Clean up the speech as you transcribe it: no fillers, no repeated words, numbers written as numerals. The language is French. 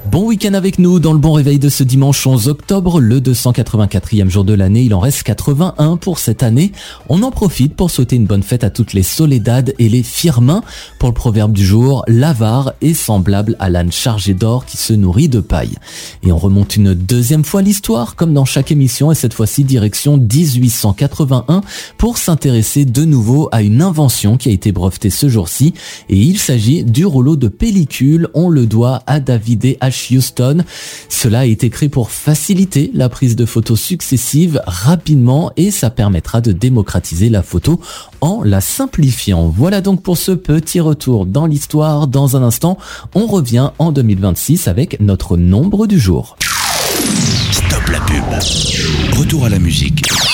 Bon week-end avec nous dans le bon réveil de ce dimanche 11 octobre, le 284e jour de l'année. Il en reste 81 pour cette année. On en profite pour souhaiter une bonne fête à toutes les Soledad et les Firmin. Pour le proverbe du jour, l'avare est semblable à l'âne chargé d'or qui se nourrit de paille. Et on remonte une deuxième fois l'histoire, comme dans chaque émission, et cette fois-ci direction 1881 pour s'intéresser de nouveau à une invention qui a été brevetée ce jour-ci. Et il s'agit du rouleau de pellicule. On le doit à David H. Houston. Cela a été créé pour faciliter la prise de photos successives rapidement et ça permettra de démocratiser la photo en la simplifiant. Voilà donc pour ce petit retour dans l'histoire. Dans un instant, on revient en 2026 avec notre nombre du jour. Stop la pub. Retour à la musique.